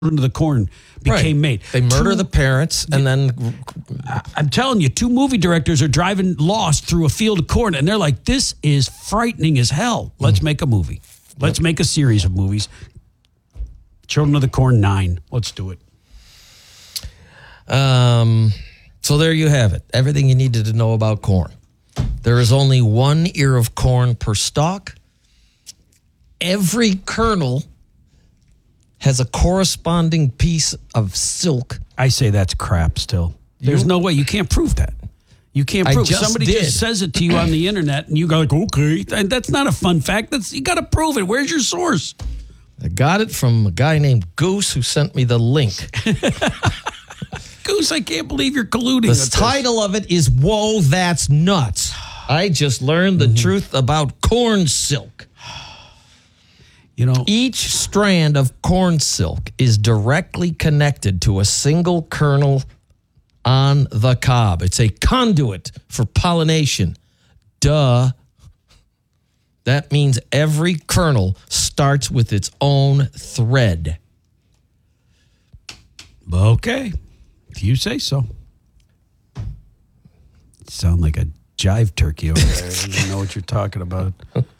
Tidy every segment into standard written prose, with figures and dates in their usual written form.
of the Corn became made. They murder the parents, and then I'm telling you, 2 movie directors are driving lost through a field of corn, and they're like, "This is frightening as hell. Let's make a movie. Let's make a series of movies. Children of the Corn 9. Let's do it." So there you have it. Everything you needed to know about corn. There is only 1 ear of corn per stalk. Every kernel has a corresponding piece of silk. I say that's crap still. There's no way. You can't prove that. You can't prove it. Somebody just says it to you on the internet, and you go like, okay. And that's not a fun fact. You got to prove it. Where's your source? I got it from a guy named Goose who sent me the link. Goose, I can't believe you're colluding. The title of it is Whoa, That's Nuts. I just learned the truth about corn silk. You know, each strand of corn silk is directly connected to a single kernel on the cob. It's a conduit for pollination. Duh. That means every kernel starts with its own thread. Okay. If you say so. You sound like a jive turkey over there. I don't know what you're talking about.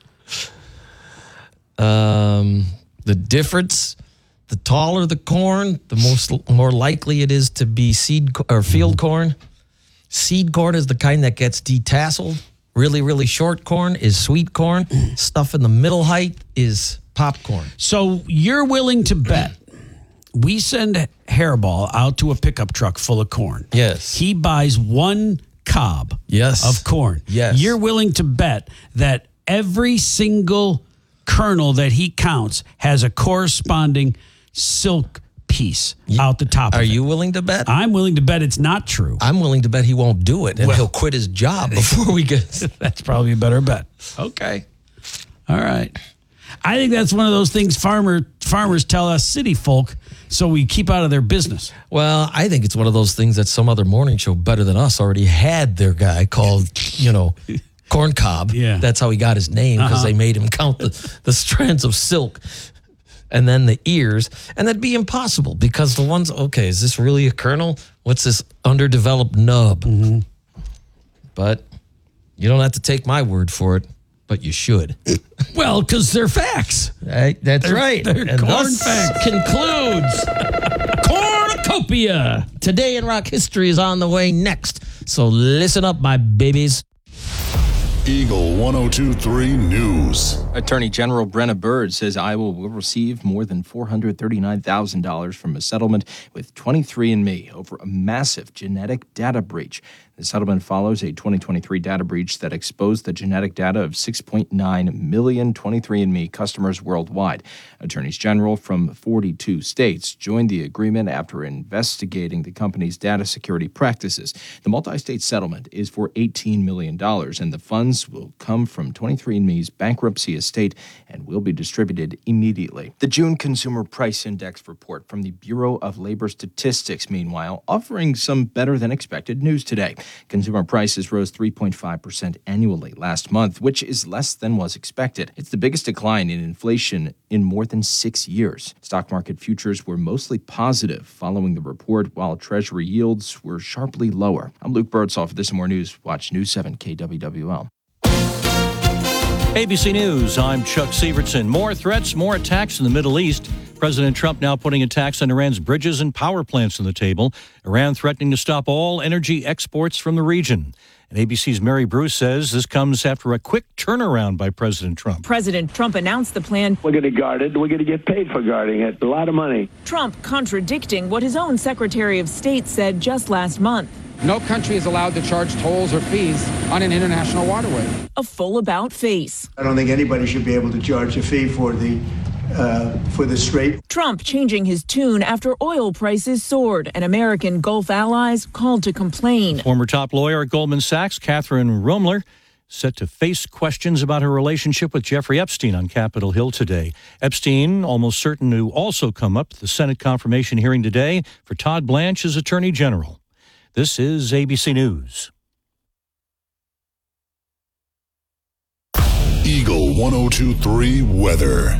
The difference, the taller the corn, the more likely it is to be seed or field corn. Seed corn is the kind that gets detasseled. Really, really short corn is sweet corn. Stuff in the middle height is popcorn. So you're willing to bet we send Hairball out to a pickup truck full of corn. Yes. He buys 1 cob of corn. Yes. You're willing to bet that every single kernel that he counts has a corresponding silk piece out the top of it. Are you willing to bet? I'm willing to bet it's not true. I'm willing to bet he won't do it, and he'll quit his job before we get... That's probably a better bet. Okay. All right. I think that's one of those things farmers tell us city folk so we keep out of their business. Well, I think it's one of those things that some other morning show better than us already had their guy called, Corn Cob. Yeah. That's how he got his name, because they made him count the strands of silk and then the ears. And that'd be impossible, because the ones, okay, is this really a kernel? What's this underdeveloped nub? Mm-hmm. But you don't have to take my word for it, but you should. Well, because they're facts. That's right. They're and corn facts. Concludes Cornucopia. Today in Rock History is on the way next. So listen up, my babies. Eagle 102.3 News. Attorney General Brenna Bird says Iowa will receive more than $439,000 from a settlement with 23andMe over a massive genetic data breach. The settlement follows a 2023 data breach that exposed the genetic data of 6.9 million 23andMe customers worldwide. Attorneys general from 42 states joined the agreement after investigating the company's data security practices. The multi-state settlement is for $18 million, and the funds will come from 23andMe's bankruptcy estate and will be distributed immediately. The June Consumer Price Index report from the Bureau of Labor Statistics, meanwhile, offering some better-than-expected news today. Consumer prices rose 3.5% annually last month, which is less than was expected. It's the biggest decline in inflation in more than 6 years. Stock market futures were mostly positive following the report, while Treasury yields were sharply lower. I'm Luke Birdsall. For this and more news, watch News 7 KWWL. ABC News, I'm Chuck Severson. More threats, more attacks in the Middle East. President Trump now putting attacks on Iran's bridges and power plants on the table. Iran threatening to stop all energy exports from the region. And ABC's Mary Bruce says this comes after a quick turnaround by President Trump. President Trump announced the plan. We're going to guard it. We're going to get paid for guarding it. A lot of money. Trump contradicting what his own Secretary of State said just last month. No country is allowed to charge tolls or fees on an international waterway. A full about face. I don't think anybody should be able to charge a fee for the strait. Trump changing his tune after oil prices soared and American Gulf allies called to complain. Former top lawyer at Goldman Sachs, Catherine Romler, set to face questions about her relationship with Jeffrey Epstein on Capitol Hill today. Epstein, almost certain to also come up at the Senate confirmation hearing today for Todd Blanche as Attorney General. This is ABC News. Eagle 102.3 weather.